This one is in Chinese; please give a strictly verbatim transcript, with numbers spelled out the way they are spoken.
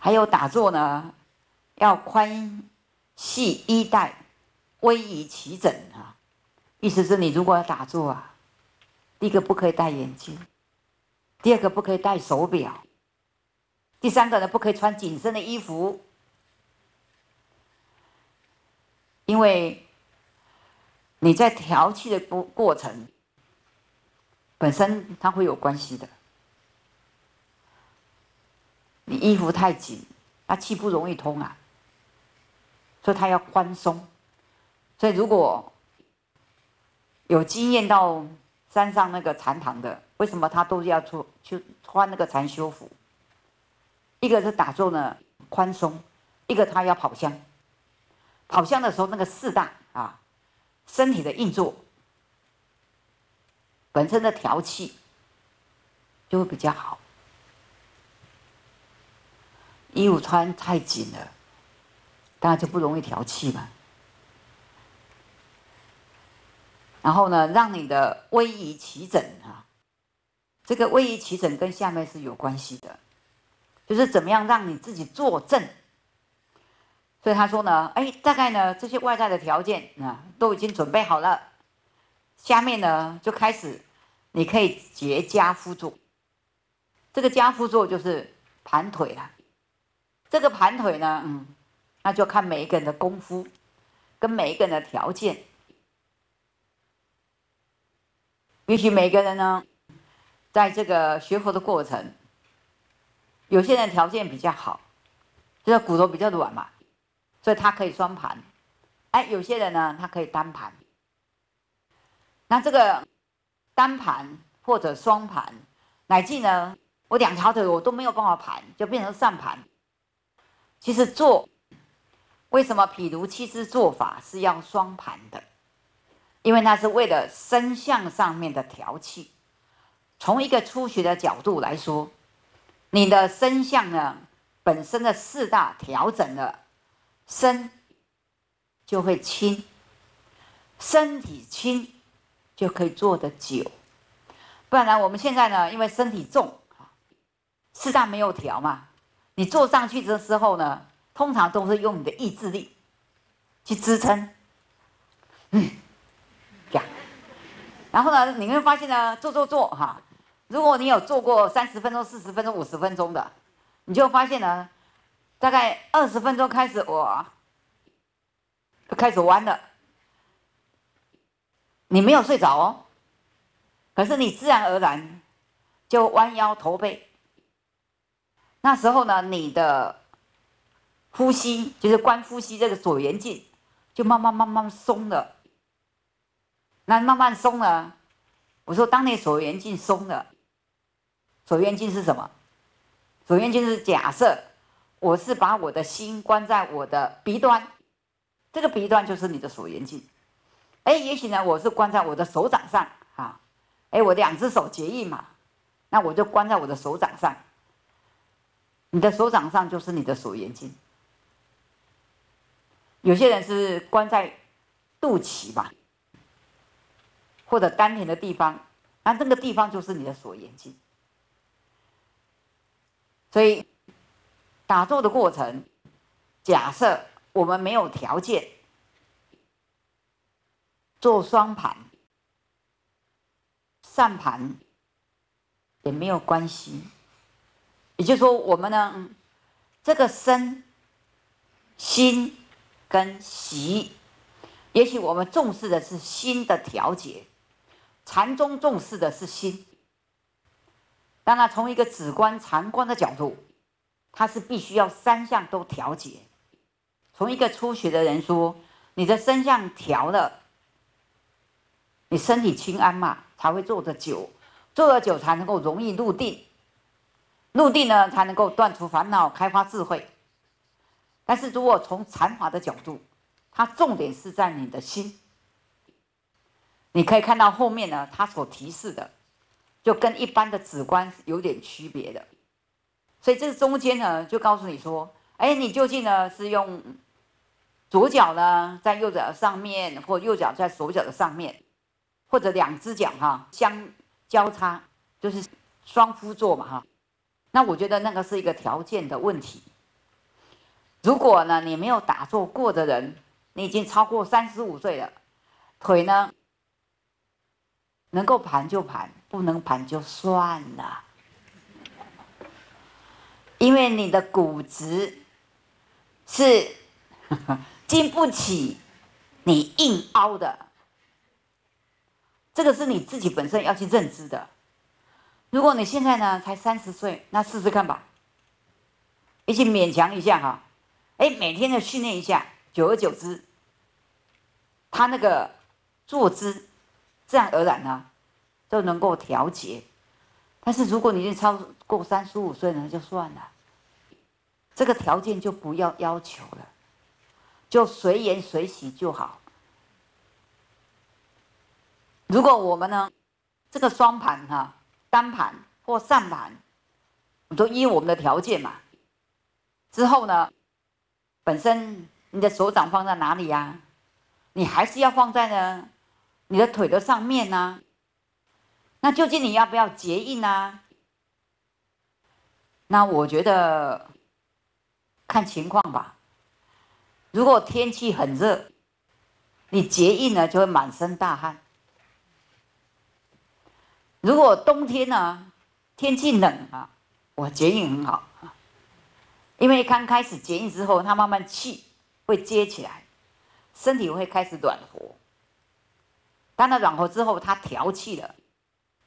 还有打坐呢，要宽细衣带，微仪齐整啊。意思是你如果要打坐啊，第一个不可以戴眼镜，第二个不可以戴手表，第三个呢不可以穿紧身的衣服，因为你在调气的过过程本身它会有关系的。你衣服太紧，那气不容易通啊，所以它要宽松。所以如果有经验到山上那个禅堂的，为什么他都要出去穿那个禅修服？一个是打坐呢宽松，一个他要跑香。跑香的时候，那个四大啊，身体的运作本身的调气就会比较好。衣服穿太紧了，当然就不容易调气嘛。然后呢，让你的微仪齐整啊，这个微仪齐整跟下面是有关系的，就是怎么样让你自己坐正。所以他说呢，哎，大概呢这些外在的条件啊都已经准备好了，下面呢就开始，你可以结跏趺坐。这个跏趺坐就是盘腿了。这个盘腿呢，嗯，那就看每一个人的功夫，跟每一个人的条件。也许每个人呢，在这个学佛的过程，有些人条件比较好，就是骨头比较软嘛，所以他可以双盘。哎，有些人呢，他可以单盘。那这个单盘或者双盘，乃至呢，我两条腿我都没有办法盘，就变成上盘。其实坐，为什么譬如七支坐法是要双盘的？因为那是为了身相上面的调气。从一个初学的角度来说，你的身相呢，本身的四大调整了，身就会轻，身体轻就可以坐得久。不然呢，我们现在呢，因为身体重，四大没有调嘛，你坐上去的时候呢，通常都是用你的意志力去支撑，嗯，这样。然后呢，你会发现呢，坐坐坐哈，如果你有做过三十分钟、四十分钟、五十分钟的，你就会发现呢，大概二十分钟开始，哇，就开始弯了。你没有睡着哦，可是你自然而然就弯腰驼背。那时候呢，你的呼吸就是观呼吸这个所缘境，就慢慢慢慢松了。那慢慢松了，我说当你所缘境松了，所缘境是什么？所缘境是假设我是把我的心关在我的鼻端，这个鼻端就是你的所缘境。哎，也许呢，我是关在我的手掌上啊，哎，我两只手结印嘛，那我就关在我的手掌上。你的手掌上就是你的所缘境。有些人是关在肚脐嘛，或者丹田的地方，那这个地方就是你的所缘境。所以打坐的过程，假设我们没有条件做双盘、上盘也没有关系。也就是说，我们呢，嗯、这个身、心跟息，也许我们重视的是心的调节，禅宗重视的是心。当然，从一个止观、禅观的角度，它是必须要三项都调节。从一个初学的人说，你的身相调了，你身体轻安嘛，才会坐得久，坐得久才能够容易入定，入定呢才能够断除烦恼，开发智慧。但是如果从禅法的角度，它重点是在你的心。你可以看到后面呢，它所提示的，就跟一般的止观有点区别的。所以这个中间呢，就告诉你说，哎，你究竟呢是用左脚呢在右脚上面，或右脚在左脚的上面，或者两只脚哈相交叉，就是双夫坐嘛哈。那我觉得那个是一个条件的问题。 如果呢你没有打坐过的人，你已经超过三十五岁了，腿呢能够盘就盘，不能盘就算了，因为你的骨质是经不起你硬凹的，这个是你自己本身要去认知的。如果你现在呢才三十岁，那试试看吧，一起勉强一下哈，哎，每天的训练一下，久而久之，他那个坐姿自然而然呢就能够调节。但是如果你已经超过三十五岁呢，就算了，这个条件就不要要求了，就随缘随喜就好。如果我们呢，这个双盘哈、啊，单盘或上盘，都依我们的条件嘛。之后呢，本身你的手掌放在哪里呀、啊？你还是要放在呢你的腿的上面呢、啊。那究竟你要不要结印呢？那我觉得看情况吧。如果天气很热，你结印呢就会满身大汗。如果冬天呢，天气冷啊，我结印很好，因为刚开始结印之后，它慢慢气会接起来，身体会开始暖和。当它暖和之后，它调气了，